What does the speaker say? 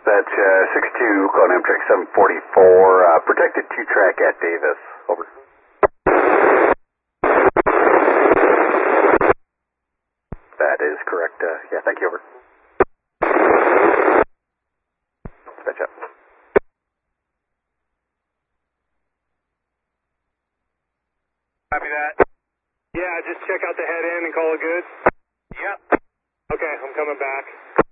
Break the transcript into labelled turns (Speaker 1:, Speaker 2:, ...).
Speaker 1: Dispatch 62, calling Amtrak 744, protected 2-track at Davis. Over. That is correct. Yeah, thank you. Over. Dispatch up.
Speaker 2: Copy that. Yeah, just check out the head end and call it good. Yep. Okay, I'm coming back.